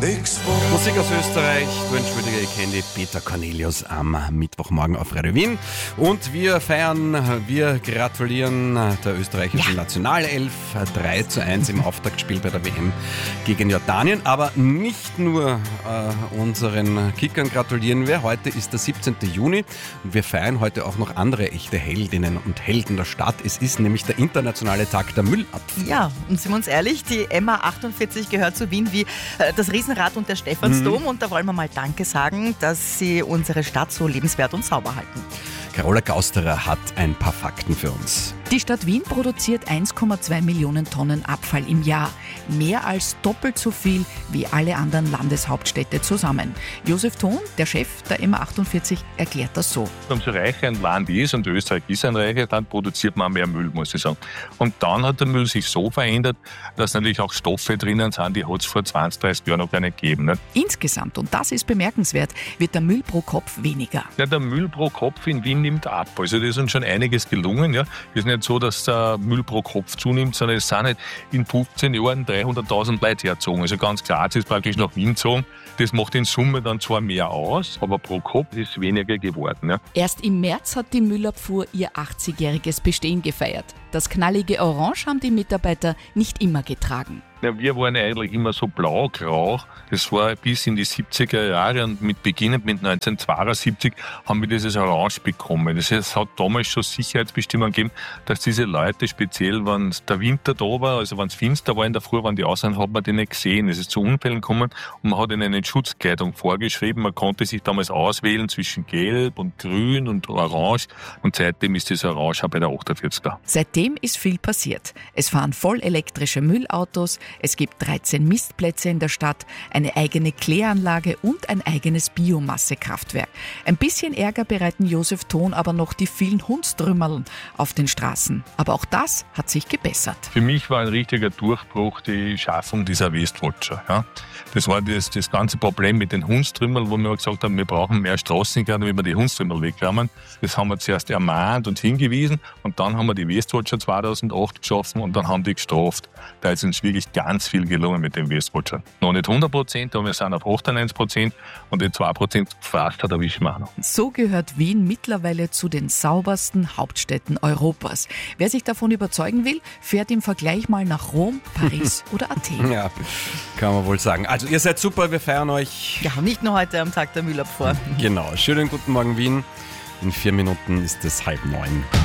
Musik aus Österreich, du entschuldige, ich kenne die Peter Cornelius am Mittwochmorgen auf Radio Wien. Und wir gratulieren der österreichischen Nationalelf 3:1 im Auftaktspiel bei der WM gegen Jordanien. Aber nicht nur unseren Kickern gratulieren wir. Heute ist der 17. Juni und wir feiern heute auch noch andere echte Heldinnen und Helden der Stadt. Es ist nämlich der internationale Tag der Müllabfuhr. Ja, und sind wir uns ehrlich, die MA48 gehört zu Wien wie das Riesenrad und der Stephansdom. Und da wollen wir mal Danke sagen, dass sie unsere Stadt so lebenswert und sauber halten. Carola Gausterer hat ein paar Fakten für uns. Die Stadt Wien produziert 1,2 Millionen Tonnen Abfall im Jahr. Mehr als doppelt so viel wie alle anderen Landeshauptstädte zusammen. Josef Thon, der Chef der MA48, erklärt das so. Umso reicher ein Land ist, und Österreich ist ein reiches Land, produziert man mehr Müll, muss ich sagen. Und dann hat der Müll sich so verändert, dass natürlich auch Stoffe drinnen sind, die hat es vor 20, 30 Jahren noch gar nicht gegeben. Nicht? Insgesamt, und das ist bemerkenswert, wird der Müll pro Kopf weniger. Ja, der Müll pro Kopf in Wien nimmt ab. Also das ist uns schon einiges gelungen. Ja. Es ist nicht so, dass der Müll pro Kopf zunimmt, sondern es sind halt in 15 Jahren 300.000 Leute hergezogen. Also ganz klar, es ist praktisch nach Wien gezogen. Das macht in Summe dann zwar mehr aus, aber pro Kopf ist es weniger geworden. Ja. Erst im März hat die Müllabfuhr ihr 80-jähriges Bestehen gefeiert. Das knallige Orange haben die Mitarbeiter nicht immer getragen. Ja, wir waren eigentlich immer so blau-grau. Das war bis in die 70er Jahre und beginnend mit 1972 haben wir dieses Orange bekommen. Das heißt, es hat damals schon Sicherheitsbestimmungen gegeben, dass diese Leute, speziell wenn der Winter da war, also wenn es finster war in der Früh, wenn die aussehen, hat man die nicht gesehen. Es ist zu Unfällen gekommen und man hat ihnen eine Schutzkleidung vorgeschrieben. Man konnte sich damals auswählen zwischen Gelb und Grün und Orange und seitdem ist das Orange auch bei der 48er. Seitdem ist viel passiert. Es fahren vollelektrische Müllautos, es gibt 13 Mistplätze in der Stadt, eine eigene Kläranlage und ein eigenes Biomassekraftwerk. Ein bisschen Ärger bereiten Josef Thon aber noch die vielen Hundstrümmerln auf den Straßen. Aber auch das hat sich gebessert. Für mich war ein richtiger Durchbruch die Schaffung dieser Wastewatcher. Ja. Das war das ganze Problem mit den Hundstrümmeln, wo wir gesagt haben, wir brauchen mehr Straßengarten, wenn wir die Hundstrümmel wegräumen. Das haben wir zuerst ermahnt und hingewiesen und dann haben wir die Wastewatcher 2008 geschaffen und dann haben die gestraft. Da ist uns wirklich ganz viel gelungen mit dem Wastewatcher. Noch nicht 100%, aber wir sind auf 98% und die 2% fast hat erwischen wir auch noch. So gehört Wien mittlerweile zu den saubersten Hauptstädten Europas. Wer sich davon überzeugen will, fährt im Vergleich mal nach Rom, Paris oder Athen. Ja, kann man wohl sagen. Also ihr seid super, wir feiern euch. Ja, nicht nur heute am Tag der Müllabfuhr. Genau, schönen guten Morgen Wien. In 4 Minuten ist es 8:30.